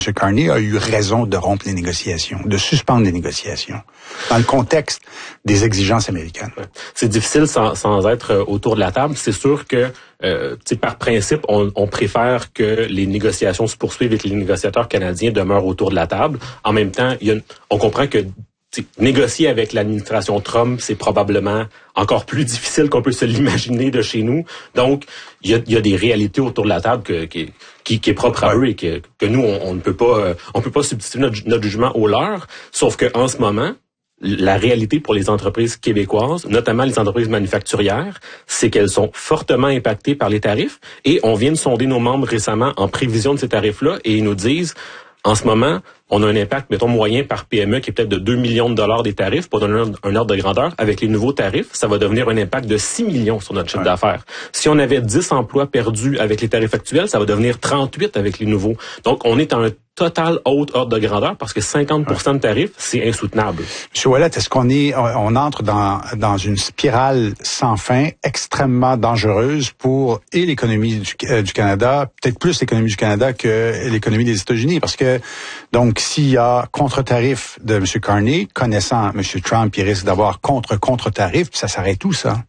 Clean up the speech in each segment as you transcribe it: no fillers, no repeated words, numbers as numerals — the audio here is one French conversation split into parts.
M. Carney a eu raison de rompre les négociations, de suspendre les négociations, dans le contexte des exigences américaines. C'est difficile sans être autour de la table. C'est sûr que, par principe, on préfère que les négociations se poursuivent et que les négociateurs canadiens demeurent autour de la table. En même temps, on comprend que négocier avec l'administration Trump, c'est probablement encore plus difficile qu'on peut se l'imaginer de chez nous. Donc, il y a des réalités autour de la table qui est propre à eux et que nous, on ne peut pas substituer notre jugement au leur. Sauf que en ce moment, la réalité pour les entreprises québécoises, notamment les entreprises manufacturières, c'est qu'elles sont fortement impactées par les tarifs. Et on vient de sonder nos membres récemment en prévision de ces tarifs-là et ils nous disent, en ce moment, on a un impact, mettons, moyen par PME qui est peut-être de 2 millions de dollars des tarifs, pour donner un ordre de grandeur. Avec les nouveaux tarifs, ça va devenir un impact de 6 millions sur notre chiffre d'affaires. Si on avait 10 emplois perdus avec les tarifs actuels, ça va devenir 38 avec les nouveaux. Donc, on est à un total haute ordre de grandeur parce que 50% de tarifs, c'est insoutenable. M. Ouellet, est-ce on entre dans une spirale sans fin extrêmement dangereuse pour l'économie du Canada, peut-être plus l'économie du Canada que l'économie des États-Unis? Parce que, donc, s'il y a contre-tarif de M. Carney, connaissant M. Trump, il risque d'avoir contre-tarif, puis ça s'arrête où, ça?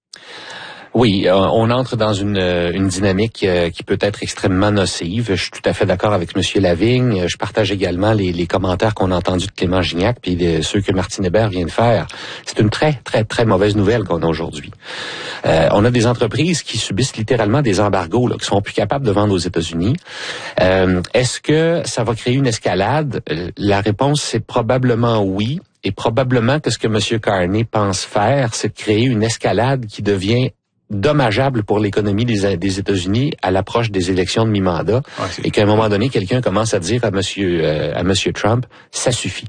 Oui, on entre dans une dynamique qui peut être extrêmement nocive. Je suis tout à fait d'accord avec M. Lavigne. Je partage également les commentaires qu'on a entendus de Clément Gignac puis ceux que Martine Hébert vient de faire. C'est une très, très, très mauvaise nouvelle qu'on a aujourd'hui. On a des entreprises qui subissent littéralement des embargos, qui sont plus capables de vendre aux États-Unis. Est-ce que ça va créer une escalade? La réponse, c'est probablement oui. Et probablement que ce que M. Carney pense faire, c'est de créer une escalade qui devient dommageable pour l'économie des États-Unis à l'approche des élections de mi-mandat, et qu'à un moment donné, quelqu'un commence à dire à Monsieur Trump, ça suffit.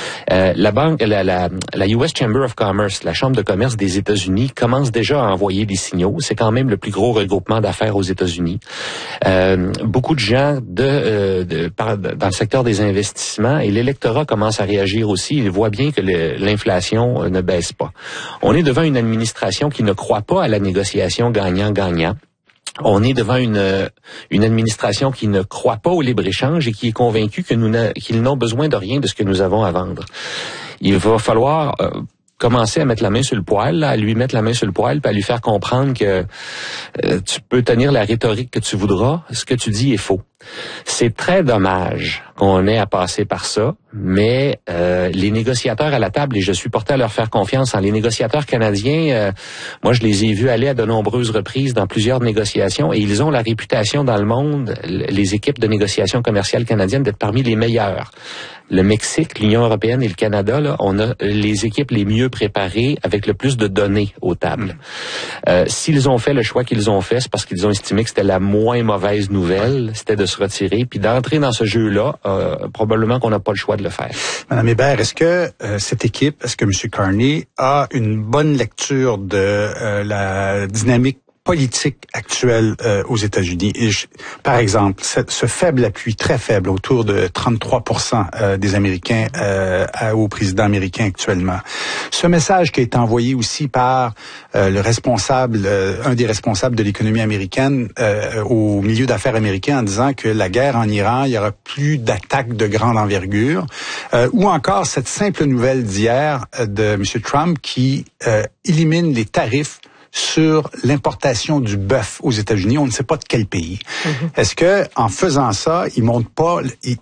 La US Chamber of Commerce, la Chambre de commerce des États-Unis, commence déjà à envoyer des signaux. C'est quand même le plus gros regroupement d'affaires aux États-Unis. Beaucoup de gens dans le secteur des investissements et l'électorat commence à réagir aussi. Il voit bien que l'inflation ne baisse pas. On est devant une administration qui ne croit pas à la négociation gagnant-gagnant. On est devant une administration qui ne croit pas au libre-échange et qui est convaincue qu'ils n'ont besoin de rien de ce que nous avons à vendre. Il va falloir commencer à mettre la main sur le poêle, à lui mettre la main sur le poêle, puis à lui faire comprendre que tu peux tenir la rhétorique que tu voudras, ce que tu dis est faux. C'est très dommage qu'on ait à passer par ça, mais les négociateurs à la table, et je suis porté à leur faire confiance, les négociateurs canadiens, moi je les ai vus aller à de nombreuses reprises dans plusieurs négociations, et ils ont la réputation dans le monde, les équipes de négociation commerciale canadiennes, d'être parmi les meilleures. Le Mexique, l'Union européenne et le Canada, là, on a les équipes les mieux préparées avec le plus de données aux tables. S'ils ont fait le choix qu'ils ont fait, c'est parce qu'ils ont estimé que c'était la moins mauvaise nouvelle, c'était de se retirer, puis d'entrer dans ce jeu-là, probablement qu'on n'a pas le choix de le faire. Madame Hébert, est-ce que cette équipe, est-ce que M. Carney a une bonne lecture de la dynamique politique actuelle aux États-Unis? Et par exemple, ce faible appui, très faible, autour de 33% des Américains au président américain actuellement. Ce message qui a été envoyé aussi par le responsable, un des responsables de l'économie américaine au milieu d'affaires américain en disant que la guerre en Iran, il y aura plus d'attaques de grande envergure, ou encore cette simple nouvelle d'hier de M. Trump qui élimine les tarifs sur l'importation du bœuf aux États-Unis, on ne sait pas de quel pays. Est-ce que en faisant ça, ils montrent pas,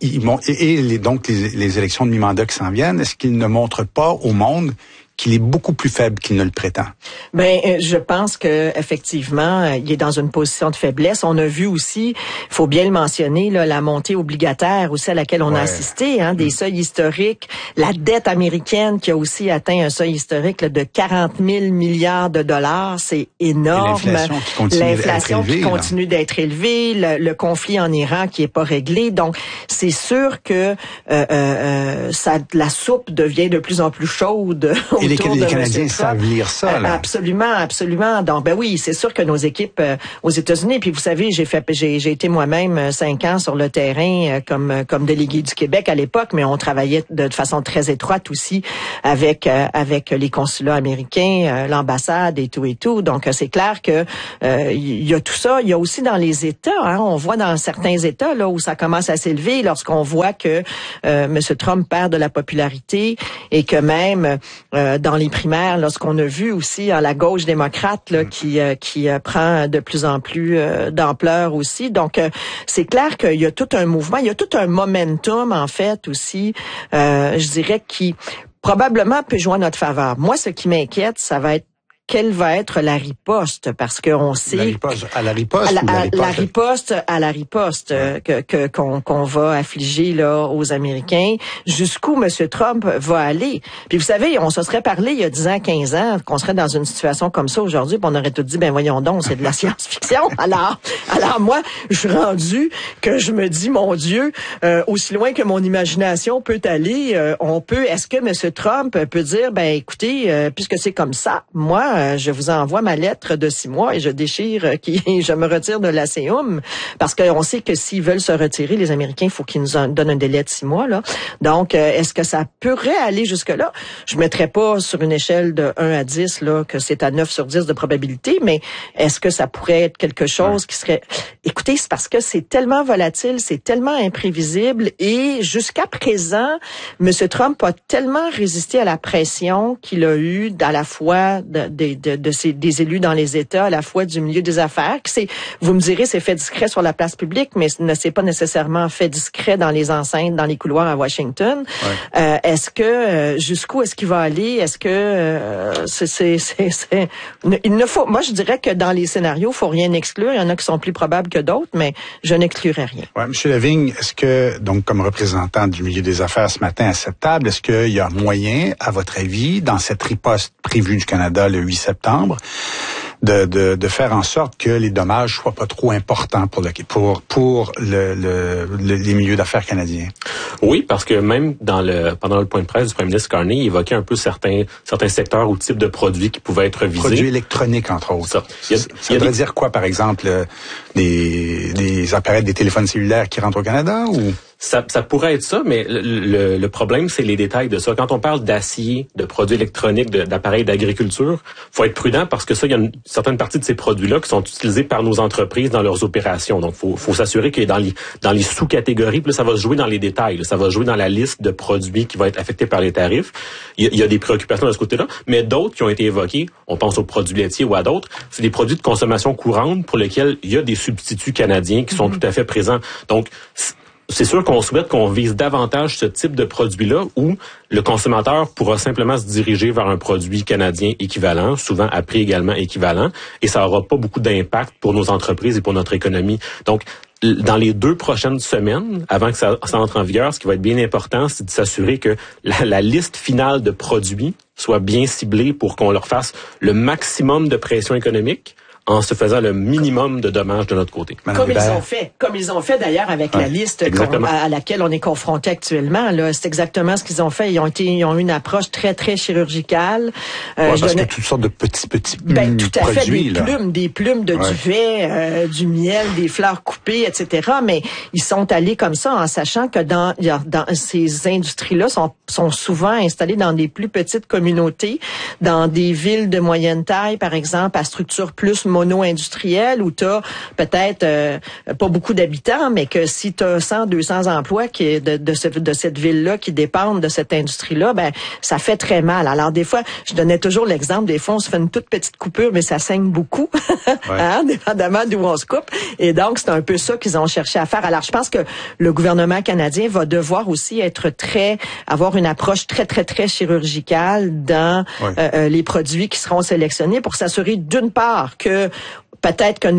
donc les élections de mi-mandat qui s'en viennent, est-ce qu'ils ne montrent pas au monde qu'il est beaucoup plus faible qu'il ne le prétend? Je pense que effectivement, il est dans une position de faiblesse. On a vu aussi, il faut bien le mentionner, là, la montée obligataire aussi à laquelle on a assisté, des seuils historiques, la dette américaine qui a aussi atteint un seuil historique là, de 40 000 milliards de dollars, c'est énorme. L'inflation qui continue d'être élevée, le conflit en Iran qui est pas réglé. Donc, c'est sûr que la soupe devient de plus en plus chaude Et les autour de Canadiens savent lire ça, là. Absolument, absolument. Donc, ben oui, c'est sûr que nos équipes aux États-Unis, puis vous savez, j'ai été moi-même 5 ans sur le terrain comme délégué du Québec à l'époque, mais on travaillait de façon très étroite aussi avec les consulats américains, l'ambassade et tout. Donc, c'est clair que il y a tout ça. Il y a aussi dans les États, hein, on voit dans certains États là où ça commence à s'élever, lorsqu'on voit que M. Trump perd de la popularité et que même dans les primaires, lorsqu'on a vu aussi la gauche démocrate là, qui prend de plus en plus d'ampleur aussi. Donc, c'est clair qu'il y a tout un mouvement, il y a tout un momentum en fait aussi, je dirais, qui probablement peut jouer en notre faveur. Moi, ce qui m'inquiète, ça va être quelle va être la riposte, parce qu'on sait... La riposte à la riposte ou la riposte qu'on va affliger là aux Américains, jusqu'où M. Trump va aller. Puis vous savez, on se serait parlé il y a 10 ans, 15 ans, qu'on serait dans une situation comme ça aujourd'hui, puis on aurait tout dit, ben voyons donc, c'est de la science-fiction. Alors moi, je suis rendu que je me dis, mon Dieu, aussi loin que mon imagination peut aller, est-ce que M. Trump peut dire, ben écoutez, puisque c'est comme ça, moi, je vous envoie ma lettre de 6 mois et je déchire, je me retire de l'ASEUM, parce qu'on sait que s'ils veulent se retirer, les Américains, il faut qu'ils nous donnent un délai de 6 mois, là. Donc, est-ce que ça pourrait aller jusque-là? Je mettrais pas sur une échelle de 1 à 10, là, que c'est à 9 sur 10 de probabilité, mais est-ce que ça pourrait être quelque chose qui serait... Écoutez, c'est parce que c'est tellement volatile, c'est tellement imprévisible, et jusqu'à présent, M. Trump a tellement résisté à la pression qu'il a eue à la fois des élus dans les États, à la fois du milieu des affaires, qui vous me direz, c'est fait discret sur la place publique, mais ne s'est pas nécessairement fait discret dans les enceintes, dans les couloirs à Washington. Ouais. Est-ce que jusqu'où est-ce qu'il va aller? Est-ce que il ne faut, moi je dirais que dans les scénarios, faut rien exclure. Il y en a qui sont plus probables que d'autres, mais je n'exclurais rien. Ouais, M. Lavigne, est-ce que, donc comme représentant du milieu des affaires ce matin à cette table, est-ce qu'il y a moyen, à votre avis, dans cette riposte prévue du Canada le 8 septembre, de faire en sorte que les dommages soient pas trop importants pour les milieux d'affaires canadiens? Oui, parce que même pendant le point de presse du premier ministre Carney, il évoquait un peu certains secteurs ou types de produits qui pouvaient être visés. Produits électroniques, entre autres. Ça voudrait dire quoi, par exemple, des appareils, des téléphones cellulaires qui rentrent au Canada, ou? Ça pourrait être ça, mais le problème, c'est les détails de ça. Quand on parle d'acier, de produits électroniques, d'appareils d'agriculture, faut être prudent parce que ça, il y a une certaine partie de ces produits-là qui sont utilisés par nos entreprises dans leurs opérations. Donc, faut s'assurer que dans les sous-catégories, puis là, ça va se jouer dans les détails. Là, ça va se jouer dans la liste de produits qui va être affectés par les tarifs. Il y a des préoccupations de ce côté-là, mais d'autres qui ont été évoquées, on pense aux produits laitiers ou à d'autres, c'est des produits de consommation courante pour lesquels il y a des substituts canadiens qui sont tout à fait présents. Donc, c'est sûr qu'on souhaite qu'on vise davantage ce type de produit-là où le consommateur pourra simplement se diriger vers un produit canadien équivalent, souvent à prix également équivalent, et ça aura pas beaucoup d'impact pour nos entreprises et pour notre économie. Donc, dans les 2 prochaines semaines, avant que ça entre en vigueur, ce qui va être bien important, c'est de s'assurer que la liste finale de produits soit bien ciblée pour qu'on leur fasse le maximum de pression économique, en se faisant le minimum de dommages de notre côté. Comme ils ont fait d'ailleurs avec la liste à laquelle on est confronté actuellement. Là, c'est exactement ce qu'ils ont fait. Ils ont eu une approche très très chirurgicale. Parce que toutes sortes de petits tout à produits, fait, des plumes de duvet, du miel, des fleurs coupées, etc. Mais ils sont allés comme ça en sachant que dans ces industries-là sont souvent installées dans des plus petites communautés, dans des villes de moyenne taille, par exemple, à structure plus mono-industrielle, où tu as peut-être pas beaucoup d'habitants, mais que si tu as 100, 200 emplois de cette ville-là qui dépendent de cette industrie-là, ben ça fait très mal. Alors des fois, je donnais toujours l'exemple, des fois on se fait une toute petite coupure, mais ça saigne beaucoup, hein, dépendamment d'où on se coupe. Et donc, c'est un peu ça qu'ils ont cherché à faire. Alors, je pense que le gouvernement canadien va devoir aussi avoir une approche très, très, très chirurgicale dans les produits qui seront sélectionnés pour s'assurer, d'une part, que peut-être que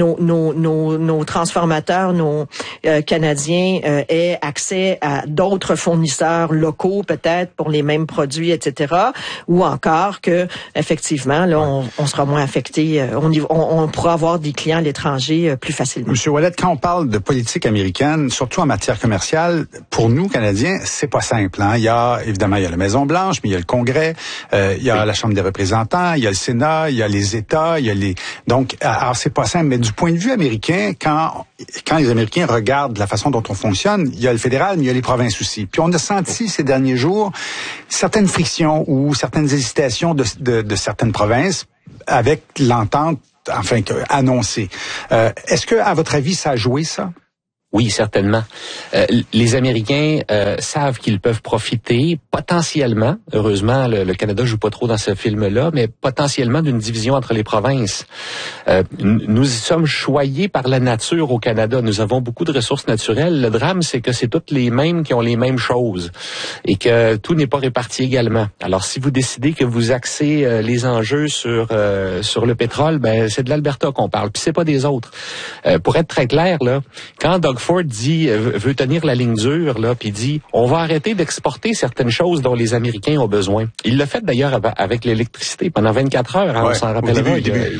nos transformateurs, nos Canadiens aient accès à d'autres fournisseurs locaux, peut-être pour les mêmes produits, etc. Ou encore que effectivement, là, on sera moins affecté. On pourra avoir des clients à l'étranger plus facilement. Monsieur Ouellet, quand on parle de politique américaine, surtout en matière commerciale, pour nous Canadiens, c'est pas simple. Hein? Il y a la Maison Blanche, mais il y a le Congrès, il y a la Chambre des représentants, il y a le Sénat, il y a les États, il y a donc alors c'est pas simple. Mais du point de vue américain, quand les Américains regardent la façon dont on fonctionne, il y a le fédéral, mais il y a les provinces aussi. Puis on a senti ces derniers jours certaines frictions ou certaines hésitations de certaines provinces avec l'entente annoncée. Est-ce que, à votre avis, ça a joué ça? Oui, certainement. Les Américains savent qu'ils peuvent profiter potentiellement, heureusement, le Canada joue pas trop dans ce film-là, mais potentiellement d'une division entre les provinces. Nous sommes choyés par la nature au Canada. Nous avons beaucoup de ressources naturelles. Le drame, c'est que c'est toutes les mêmes qui ont les mêmes choses et que tout n'est pas réparti également. Alors, si vous décidez que vous axez les enjeux sur le pétrole, ben c'est de l'Alberta qu'on parle, puis c'est pas des autres. Pour être très clair, là, quand Doug Ford veut tenir la ligne dure, là, puis dit on va arrêter d'exporter certaines choses dont les Américains ont besoin. Il l'a fait d'ailleurs avec l'électricité pendant 24 heures, hein, on s'en rappellera,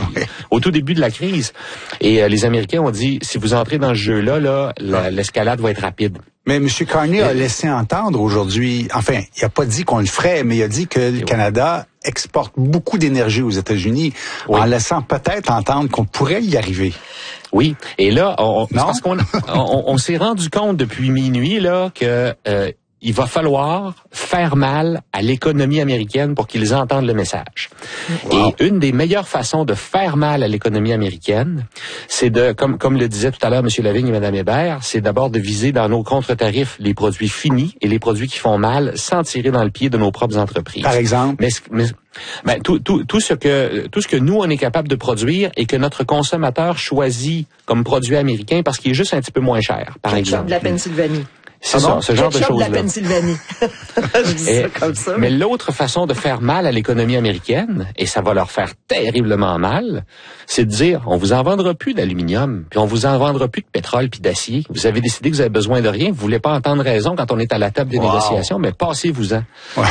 au tout début de la crise. Et les Américains ont dit si vous entrez dans ce jeu-là, l'escalade va être rapide. Mais M. Carney a laissé entendre aujourd'hui, enfin, il a pas dit qu'on le ferait, mais il a dit que le Canada exporte beaucoup d'énergie aux États-Unis, en laissant peut-être entendre qu'on pourrait y arriver. Oui, et là, parce qu'on s'est rendu compte depuis minuit là que il va falloir faire mal à l'économie américaine pour qu'ils entendent le message. Wow. Et une des meilleures façons de faire mal à l'économie américaine, c'est comme le disait tout à l'heure M. Lavigne et Mme Hébert, c'est d'abord de viser dans nos contre-tarifs les produits finis et les produits qui font mal sans tirer dans le pied de nos propres entreprises. Par exemple? Mais tout ce que nous on est capable de produire et que notre consommateur choisit comme produit américain parce qu'il est juste un petit peu moins cher, par exemple. De la Pennsylvanie. C'est ça, ce genre de choses-là. De la Pennsylvanie. Je dis ça comme ça. Mais l'autre façon de faire mal à l'économie américaine, et ça va leur faire terriblement mal, c'est de dire, on vous en vendra plus d'aluminium, puis on vous en vendra plus de pétrole puis d'acier. Vous avez décidé que vous avez besoin de rien, vous voulez pas entendre raison quand on est à la table des négociations, mais passez-vous-en. Ouais.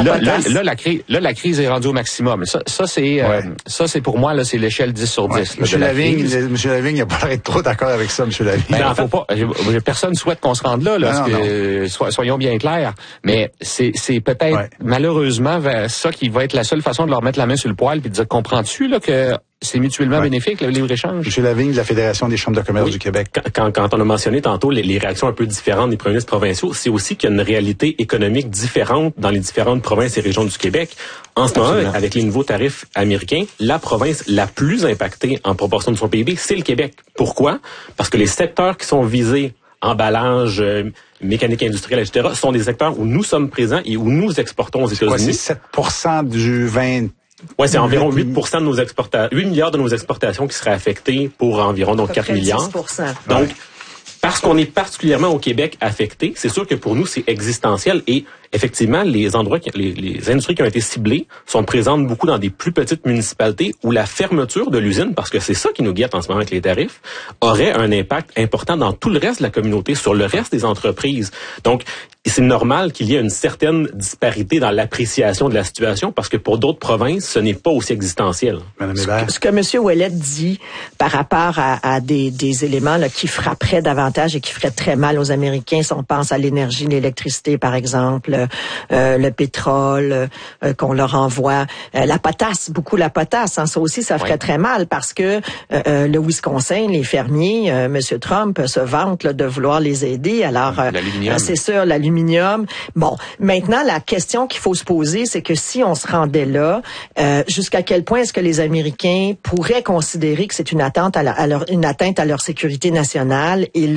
La crise est rendue au maximum. Ça c'est pour moi là, c'est l'échelle 10 sur 10. M. Lavigne n'a pas l'air trop d'accord avec ça, M. Lavigne. Ben, faut pas. Personne souhaite qu'on se rende là. Soyons bien clairs. Mais c'est peut-être malheureusement ça qui va être la seule façon de leur mettre la main sur le poil puis de dire comprends-tu là que c'est mutuellement bénéfique, le libre-échange. M. Lavigne de la Fédération des chambres de commerce du Québec. Quand on a mentionné tantôt les réactions un peu différentes des premiers ministres provinciaux, c'est aussi qu'il y a une réalité économique différente dans les différentes provinces et régions du Québec. En ce moment, avec les nouveaux tarifs américains, la province la plus impactée en proportion de son PIB, c'est le Québec. Pourquoi? Parce que les secteurs qui sont visés, emballage, mécanique industrielle, etc., sont des secteurs où nous sommes présents et où nous exportons aux États-Unis. C'est 7% du 20... Ouais, c'est environ 8% de nos 8 milliards de nos exportations qui seraient affectées pour environ 4 milliards. 10%. Donc, parce qu'on est particulièrement au Québec affecté, c'est sûr que pour nous, c'est existentiel et effectivement, les industries qui ont été ciblées sont présentes beaucoup dans des plus petites municipalités où la fermeture de l'usine, parce que c'est ça qui nous guette en ce moment avec les tarifs, aurait un impact important dans tout le reste de la communauté, sur le reste des entreprises. Donc, c'est normal qu'il y ait une certaine disparité dans l'appréciation de la situation parce que pour d'autres provinces, ce n'est pas aussi existentiel. Ce que M. Ouellet dit par rapport à des éléments là, qui frapperaient davantage et qui feraient très mal aux Américains, si on pense à l'énergie, l'électricité, par exemple, le pétrole qu'on leur envoie, la potasse, beaucoup la potasse, hein, ça aussi, ça ferait très mal parce que le Wisconsin, les fermiers, M. Trump se vante là, de vouloir les aider. Alors, c'est sûr, l'aluminium. Bon, maintenant, la question qu'il faut se poser, c'est que si on se rendait là, jusqu'à quel point est-ce que les Américains pourraient considérer que c'est une atteinte à leur sécurité nationale? Et là,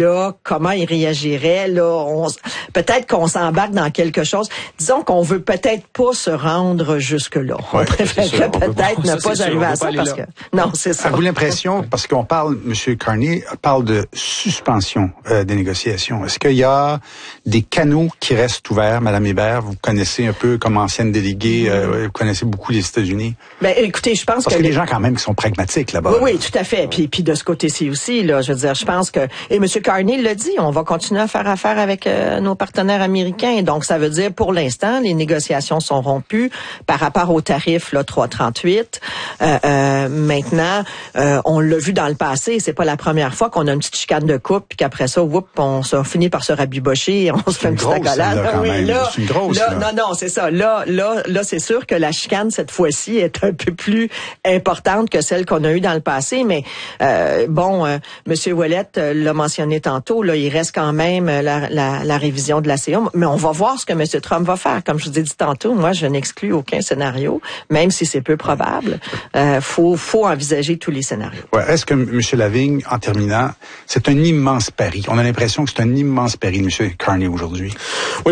là, comment il réagirait? Là, peut-être qu'on s'embarque dans quelque chose. Disons qu'on veut peut-être pas se rendre jusque-là. Ouais, on préférerait peut-être ne pas arriver à ça parce que... Non, c'est ça. Avez-vous l'impression, parce qu'on parle, M. Carney parle de suspension des négociations. Est-ce qu'il y a des canaux qui restent ouverts, Mme Hébert? Vous connaissez un peu comme ancienne déléguée, vous connaissez beaucoup les États-Unis. Ben, écoutez, je pense parce que les gens quand même qui sont pragmatiques là-bas. Oui, oui, tout à fait. Puis de ce côté-ci aussi, là, je veux dire, je pense que et M. Carney l'a dit, on va continuer à faire affaire avec nos partenaires américains. Donc ça veut dire pour l'instant, les négociations sont rompues par rapport au tarif là 3,38. Maintenant, on l'a vu dans le passé, c'est pas la première fois qu'on a une petite chicane de coupe puis qu'après ça, on finit par se rabibocher et on se fait une petite accolade. C'est une grosse. Non, c'est ça. Là, c'est sûr que la chicane cette fois-ci est un peu plus importante que celle qu'on a eue dans le passé, mais Monsieur Ouellette l'a mentionné tantôt, là, il reste quand même la révision de la CA, mais on va voir ce que M. Trump va faire. Comme je vous ai dit tantôt, moi, je n'exclus aucun scénario, même si c'est peu probable. Faut envisager tous les scénarios. Ouais. Est-ce que M. Lavigne, en terminant, c'est un immense pari? On a l'impression que c'est un immense pari, M. Carney, aujourd'hui. Oui,